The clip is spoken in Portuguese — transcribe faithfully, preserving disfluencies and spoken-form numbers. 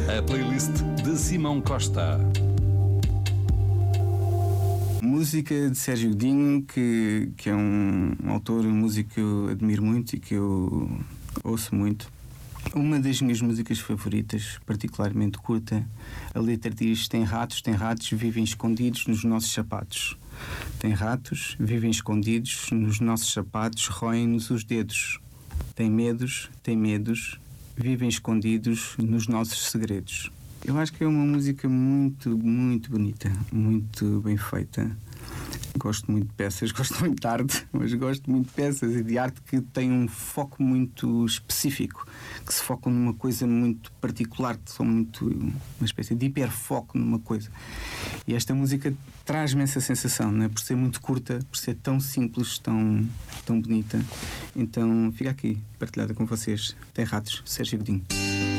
A playlist de Simão Costa. Música de Sérgio Godinho, que, que é um, um autor, um músico que eu admiro muito e que eu ouço muito. Uma das minhas músicas favoritas, particularmente curta, a letra diz: tem ratos, tem ratos, vivem escondidos nos nossos sapatos. Tem ratos, vivem escondidos nos nossos sapatos, roem-nos os dedos. Tem medos, tem medos, vivem escondidos nos nossos segredos. Eu acho que é uma música muito, muito bonita, muito bem feita. Gosto muito de peças, gosto muito de arte, mas gosto muito de peças e de arte que tem um foco muito específico, que se focam numa coisa muito particular, que são muito uma espécie de hiperfoco numa coisa. E esta música traz-me essa sensação, não é? Por ser muito curta, por ser tão simples, tão, tão bonita. Então fica aqui, partilhada com vocês. Tem ratos, Sérgio Godinho.